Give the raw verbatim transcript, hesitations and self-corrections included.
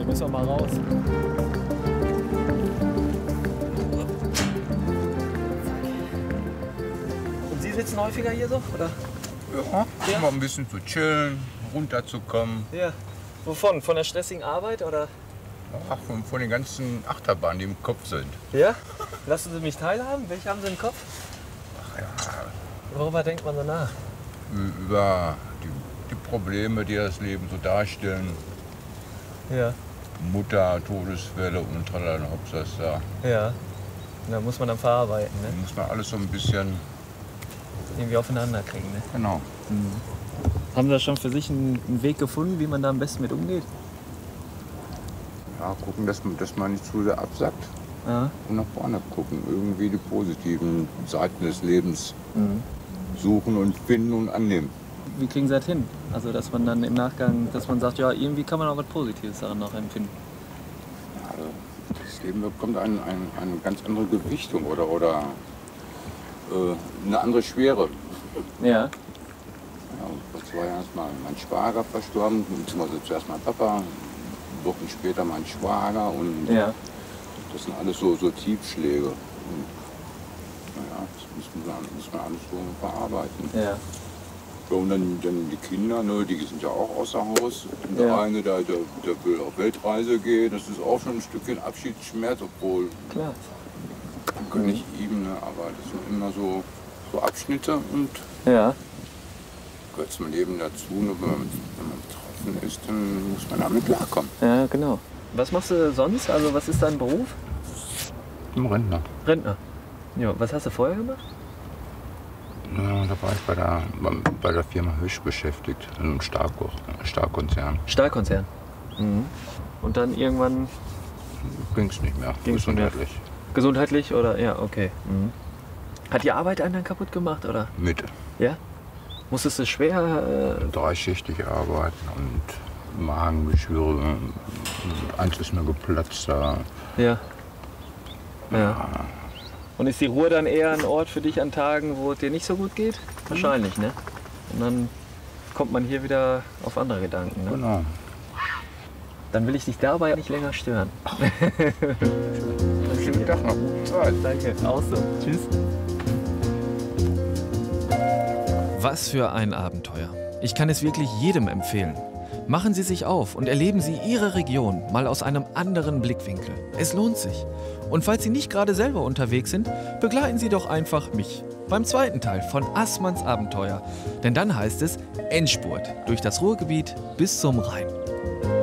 hier müssen wir mal raus. Und Sie sitzen häufiger hier so, oder? Ja, Ja. mal ein bisschen zu chillen, runterzukommen. Ja. Wovon? Von der stressigen Arbeit, oder? Ach, von, von den ganzen Achterbahnen, die im Kopf sind. Ja? Lassen Sie mich teilhaben. Welche haben Sie im Kopf? Ach ja, Worüber denkt man so nach? ü- über die, die Probleme, die das Leben so darstellen. Ja. Mutter, Todesfälle und tralala, Hopsas da. Ja. Da muss man dann verarbeiten, Da ne? muss man alles so ein bisschen, Irgendwie aufeinander kriegen, ne? genau. Haben Sie da schon für sich einen einen Weg gefunden, wie man da am besten mit umgeht? Ja, gucken, dass man, dass man nicht zu sehr absackt Ja. und nach vorne gucken. Irgendwie die positiven Seiten des Lebens Mhm. suchen und finden und annehmen. Wie kriegen Sie das hin? Also, dass man dann im Nachgang, dass man sagt, ja, irgendwie kann man auch was Positives daran noch empfinden. Also, das Leben bekommt ein, ein, eine ganz andere Gewichtung oder, oder äh, eine andere Schwere. Ja. Ja, vor zwei Jahren ist mal mein Schwager verstorben, beziehungsweise zuerst mein Papa, Wochen später mein Schwager und Ja. das sind alles so, so Tiefschläge. Und, naja, das muss man, muss man alles so verarbeiten. Ja. Ja, und dann, dann die Kinder, ne, die sind ja auch außer Haus. Und der Ja. eine, der, der, der will auf Weltreise gehen, das ist auch schon ein Stückchen Abschiedsschmerz, obwohl Klar. gönne ich ihm, ne, aber das sind immer so, so Abschnitte und Ja. gehört zum Leben dazu. Ne, wenn, man, wenn man betroffen ist, dann muss man damit klarkommen. Ja, genau. Was machst du sonst? Also, was ist dein Beruf? Im Rentner. Rentner. Ja, was hast du vorher gemacht? Ja, da war ich bei der, bei der Firma Hösch beschäftigt, in einem Stahl, Stahlkonzern. Stahlkonzern. Mhm. Und dann irgendwann Ging's nicht mehr, Ging's nicht mehr. gesundheitlich. gesundheitlich oder? Ja, okay. Mhm. Hat die Arbeit einen dann kaputt gemacht, oder? Mit Ja? Musstest du schwer... dreischichtig arbeiten und Magengeschwüre, eins ist mir geplatzt da. Äh, ja. Ja. Und ist die Ruhr dann eher ein Ort für dich an Tagen, wo es dir nicht so gut geht? Wahrscheinlich, ne? Und dann kommt man hier wieder auf andere Gedanken, ne? Genau. Dann will ich dich dabei nicht länger stören. Schönen Tag noch. Zeit. Danke, auch so. Tschüss. Was für ein Abenteuer. Ich kann es wirklich jedem empfehlen. Machen Sie sich auf und erleben Sie Ihre Region mal aus einem anderen Blickwinkel. Es lohnt sich. Und falls Sie nicht gerade selber unterwegs sind, begleiten Sie doch einfach mich beim zweiten Teil von Assmanns Abenteuer. Denn dann heißt es Endspurt durch das Ruhrgebiet bis zum Rhein.